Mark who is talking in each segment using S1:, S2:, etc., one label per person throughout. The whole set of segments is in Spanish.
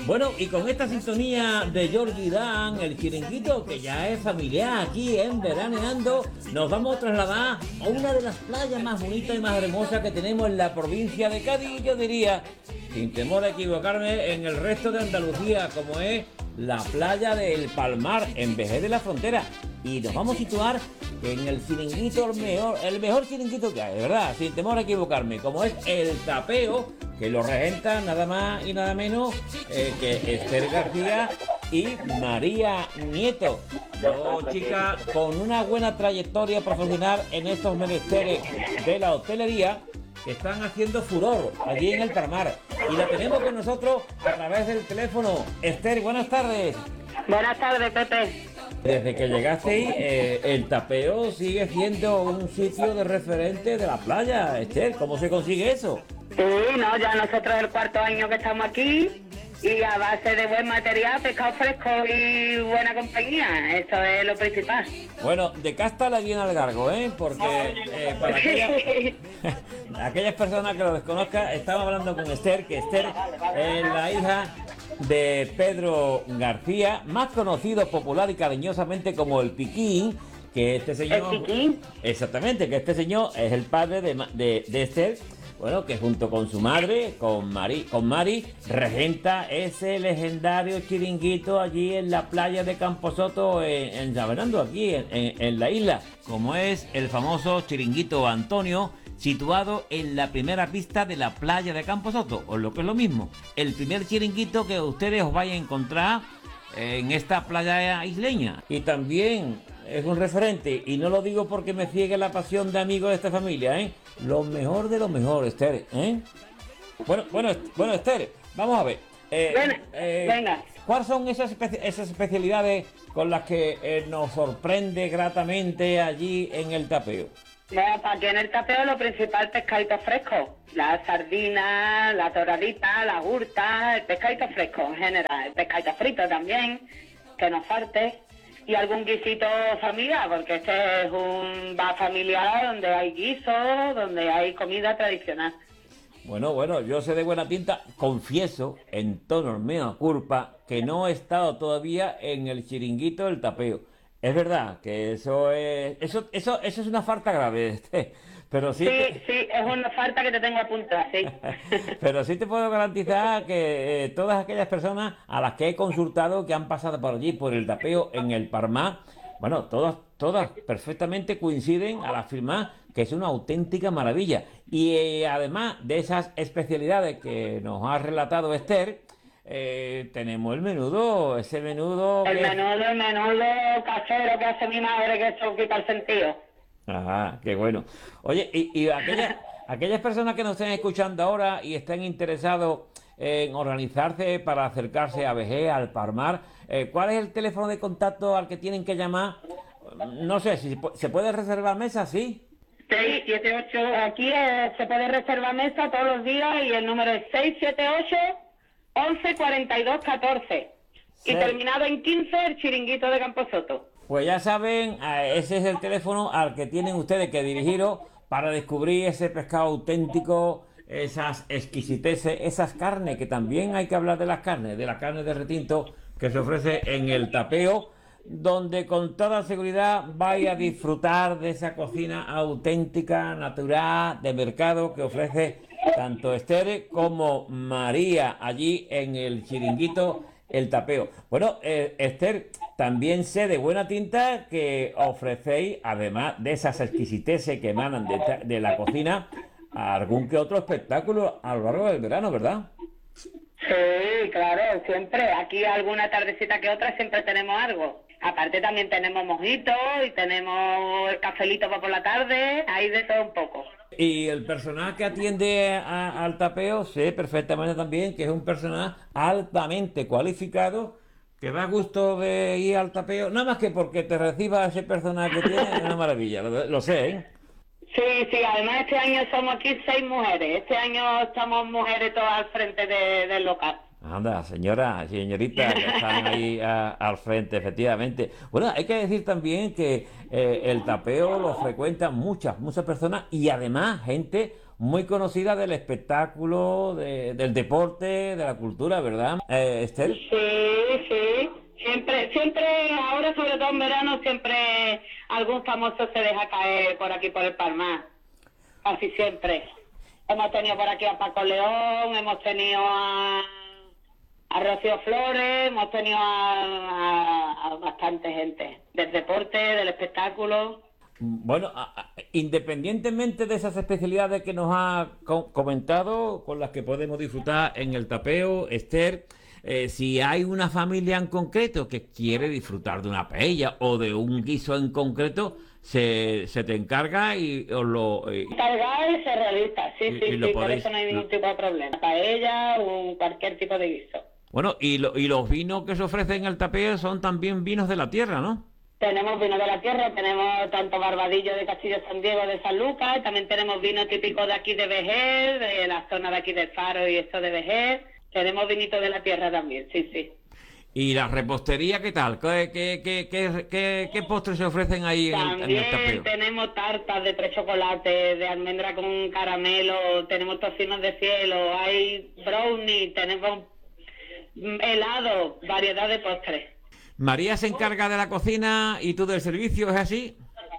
S1: Bueno, y con esta sintonía de Georgie Dan, el chiringuito que ya es familiar aquí en Veraneando, nos vamos a trasladar a una de las playas más bonitas y más hermosas que tenemos en la provincia de Cádiz, yo diría, sin temor a equivocarme, en el resto de Andalucía, como es la playa del Palmar, en Vejer de la Frontera. Y nos vamos a situar en el chiringuito, el mejor chiringuito que hay, de verdad, sin temor a equivocarme, como es el Tapeo, que lo regenta nada más y nada menos que Esther García y María Nieto. Dos chicas con una buena trayectoria profesional en estos menesteres de la hostelería que están haciendo furor allí en el Palmar. Y la tenemos con nosotros a través del teléfono. Esther, buenas tardes.
S2: Buenas tardes, Pepe.
S1: Desde que llegasteis, el Tapeo sigue siendo un sitio de referente de la playa. Esther, ¿cómo se consigue eso?
S2: Sí, no, ya nosotros el cuarto año que estamos aquí y a base de buen material, pescado fresco y buena compañía, eso es lo principal.
S1: Bueno, de casta la viene al gargo, ¿eh? Porque para aquellas personas que lo desconozcan, estamos hablando con Esther, que Esther es la hija de Pedro García, más conocido popular y cariñosamente como el Piquín, que este señor...
S2: ¿El Piquín?
S1: Exactamente, que este señor es el padre de Esther. Bueno, que junto con su madre, con Mari, regenta ese legendario chiringuito allí en la playa de Camposoto, en San Fernando, aquí en la isla, como es el famoso chiringuito Antonio, situado en la primera pista de la playa de Camposoto, o lo que es lo mismo, el primer chiringuito que ustedes os vayan a encontrar en esta playa isleña. Y también es un referente, y no lo digo porque me ciegue la pasión de amigos de esta familia, ¿eh? Lo mejor de lo mejor, Esther, ¿eh? Bueno, Esther, vamos a ver.
S2: Venga.
S1: ¿Cuáles son esas especialidades con las que nos sorprende gratamente allí en el Tapeo?
S2: Bueno, para aquí en el Tapeo lo principal, pescadito fresco. La sardina, la doradita, la hurta, el pescadito fresco en general. El pescadito frito también, que nos falte. Y algún guisito familiar, porque este es un bar familiar donde hay guiso, donde hay comida tradicional.
S1: Bueno, yo sé de buena tinta, confieso, en tono mea culpa, que no he estado todavía en el chiringuito del Tapeo. Es verdad que eso es una falta grave, pero sí.
S2: Sí, es una falta que te tengo apuntada, sí.
S1: Pero sí te puedo garantizar que todas aquellas personas a las que he consultado que han pasado por allí, por el Tapeo en el Palmar, bueno, todas perfectamente coinciden al afirmar que es una auténtica maravilla. Y además de esas especialidades que nos ha relatado Esther, tenemos el menudo. El menudo
S2: casero que hace mi madre, que eso quita el sentido.
S1: Ajá, qué bueno. Oye, y aquellas personas que nos estén escuchando ahora y estén interesados en organizarse para acercarse a Vejer, al Palmar, ¿cuál es el teléfono de contacto al que tienen que llamar? No sé, si se puede reservar mesa, ¿sí?
S2: 678, aquí se puede reservar mesa todos los días y el número es 678 11 42 14 y terminado en 15 el chiringuito de Camposoto.
S1: Pues ya saben, ese es el teléfono al que tienen ustedes que dirigiros para descubrir ese pescado auténtico, esas exquisiteces, esas carnes, que también hay que hablar de las carnes de retinto que se ofrece en el Tapeo, donde con toda seguridad vais a disfrutar de esa cocina auténtica, natural, de mercado que ofrece tanto Esther como María allí en el chiringuito el Tapeo. Bueno, Esther, también sé de buena tinta que ofrecéis, además de esas exquisiteces que emanan de la cocina, algún que otro espectáculo a lo largo del verano, ¿verdad?
S2: Sí, claro, siempre. Aquí alguna tardecita que otra siempre tenemos algo. Aparte también tenemos mojitos y tenemos el cafelito para por la tarde, hay de todo un poco.
S1: Y el personal que atiende al Tapeo, sé perfectamente también que es un personal altamente cualificado, que da gusto de ir al Tapeo, nada más que porque te reciba ese personal que tiene, es una maravilla, lo sé, ¿eh?
S2: Sí, además este año somos aquí 6 mujeres, este año estamos mujeres todas al frente del local.
S1: Anda, señorita, que están ahí al frente, efectivamente. Bueno, hay que decir también que el Tapeo lo frecuentan muchas personas y además gente muy conocida del espectáculo, del deporte, de la cultura, ¿verdad, Esther?
S2: Sí, sí. Siempre, ahora sobre todo en verano, siempre algún famoso se deja caer por aquí, por el Palmar. Casi siempre. Hemos tenido por aquí a Paco León, hemos tenido a Rocío Flores, hemos tenido a bastante gente. Del deporte, del espectáculo.
S1: Bueno, independientemente de esas especialidades que nos ha comentado, con las que podemos disfrutar en el tapeo, Esther, si hay una familia en concreto que quiere disfrutar de una paella o de un guiso en concreto, se te encarga y os lo...
S2: Encargado y se realiza, sí, por eso no hay ningún tipo de problema. Paella o cualquier tipo de guiso.
S1: Bueno, y los vinos que se ofrecen en el tapeo son también vinos de la tierra, ¿no?
S2: Tenemos vino de la tierra, tenemos tanto Barbadillo de Castillo San Diego de San Lucas, también tenemos vino típico de aquí de Vejer, de la zona de aquí del Faro y eso de Vejer. Tenemos vinito de la tierra también, sí.
S1: ¿Y la repostería qué tal? ¿Qué postres se ofrecen ahí en el tapeo?
S2: También tenemos tartas de 3 chocolates, de almendra con caramelo, tenemos tocinos de cielo, hay brownie, tenemos helado, variedad de postres.
S1: María se encarga de la cocina y tú del servicio, ¿es así?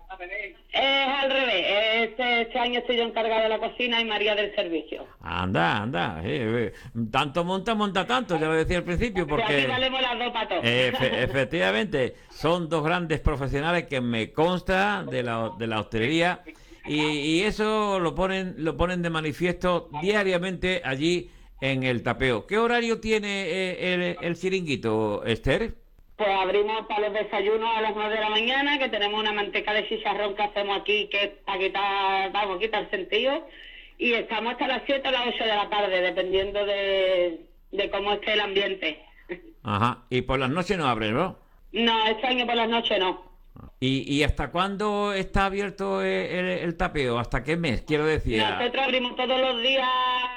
S2: Es al revés, este año estoy yo encargada de la cocina y María del servicio.
S1: Anda, tanto monta tanto, ya lo decía al principio, porque...
S2: Aquí valemos las dos patos.
S1: Efectivamente, son dos grandes profesionales que me consta de la hostelería y eso lo ponen de manifiesto diariamente allí en el tapeo. ¿Qué horario tiene el chiringuito, Esther?
S2: Pues abrimos para los desayunos a las 9 de la mañana, que tenemos una manteca de chicharrón que hacemos aquí, que es para quitar sentido, y estamos hasta las 7 o las 8 de la tarde, dependiendo de cómo esté el ambiente.
S1: Ajá, y por las noches no abren, ¿no?
S2: No, este año por las noches no.
S1: ¿Y hasta cuándo está abierto el tapeo? ¿Hasta qué mes? Quiero decir...
S2: Nosotros abrimos todos los días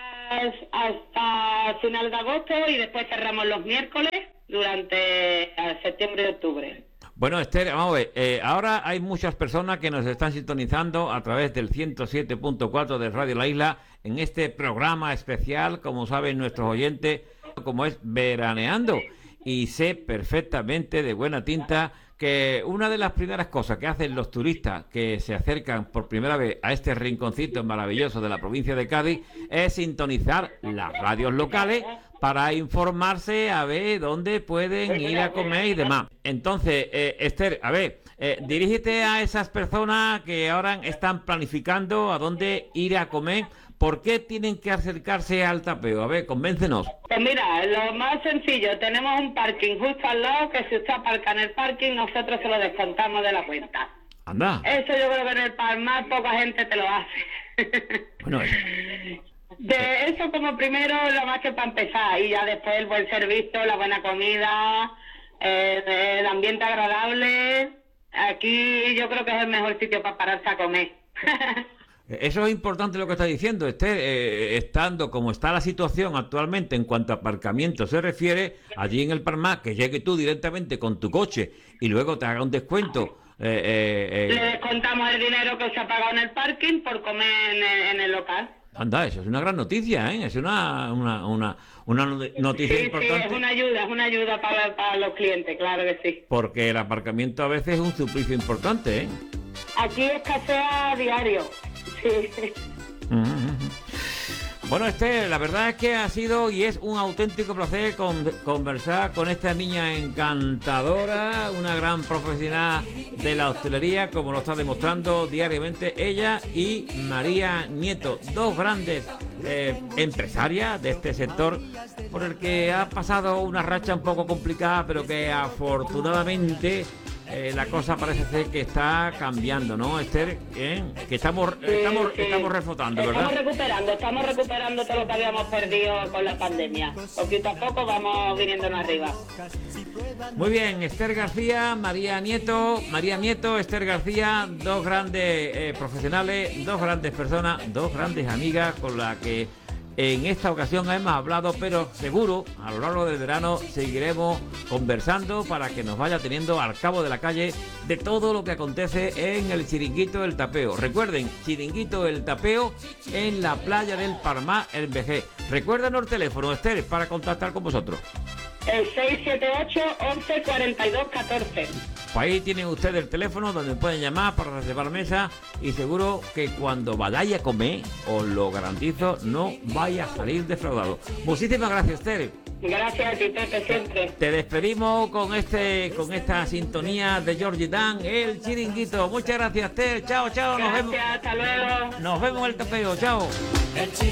S2: hasta finales de agosto y después cerramos los miércoles durante septiembre y octubre.
S1: Bueno, Esther, vamos a ver, ahora hay muchas personas que nos están sintonizando a través del 107.4 de Radio La Isla en este programa especial, como saben nuestros oyentes, como es Veraneando. Y sé perfectamente de buena tinta que una de las primeras cosas que hacen los turistas que se acercan por primera vez a este rinconcito maravilloso de la provincia de Cádiz es sintonizar las radios locales para informarse a ver dónde pueden ir a comer y demás. Entonces, Esther, a ver, dirígete a esas personas que ahora están planificando a dónde ir a comer. ¿Por qué tienen que acercarse al tapeo? A ver, convéncenos.
S2: Pues mira, lo más sencillo, tenemos un parking justo al lado que si usted aparca en el parking, nosotros se lo descontamos de la cuenta.
S1: Anda.
S2: Eso yo creo que en el Palmar poca gente te lo hace.
S1: Bueno,
S2: de eso como primero, lo más que para empezar, y ya después el buen servicio, la buena comida, el ambiente agradable. Aquí yo creo que es el mejor sitio para pararse a comer.
S1: Eso es importante lo que está diciendo, Esther, estando como está la situación actualmente en cuanto a aparcamiento se refiere, allí en el Palmar, que llegue tú directamente con tu coche y luego te haga un descuento.
S2: Le descontamos el dinero que se ha pagado en el parking por comer en el local.
S1: Anda, eso es una gran noticia, ¿eh? Es una noticia
S2: sí,
S1: importante.
S2: Sí, es una ayuda para los clientes, claro que sí.
S1: Porque el aparcamiento a veces es un suplicio importante, ¿eh?
S2: Aquí escasea a diario. Sí.
S1: Bueno, Esther, la verdad es que ha sido y es un auténtico placer conversar con esta niña encantadora, una gran profesional de la hostelería, como lo está demostrando diariamente ella y María Nieto, dos grandes empresarias de este sector, por el que ha pasado una racha un poco complicada, pero que afortunadamente... la cosa parece ser que está cambiando, ¿no, Esther? Que estamos reflotando, ¿verdad?
S2: Estamos recuperando todo lo que habíamos perdido con la pandemia. Poquito a poco vamos viniéndonos arriba.
S1: Muy bien, Esther García, María Nieto, Esther García, dos grandes profesionales, dos grandes personas, dos grandes amigas con las que En esta ocasión hemos hablado, pero seguro a lo largo del verano seguiremos conversando para que nos vaya teniendo al cabo de la calle de todo lo que acontece en el Chiringuito del Tapeo. Recuerden, Chiringuito del Tapeo en la playa del Palmar, en Vejez. Recuérdanos el teléfono, Esther, para contactar con vosotros.
S2: El 678 11 42 14.
S1: Pues ahí tienen ustedes el teléfono donde pueden llamar para reservar mesa, y seguro que cuando vayáis a comer, os lo garantizo, no vaya a salir defraudado. Muchísimas gracias, Esther.
S2: Gracias a ti, Pepe, siempre.
S1: Te despedimos con esta sintonía de Georgie Dan, el Chiringuito. Muchas gracias, Esther. Chao, chao.
S2: Gracias, hasta luego.
S1: Nos vemos en el tapeo. Chao.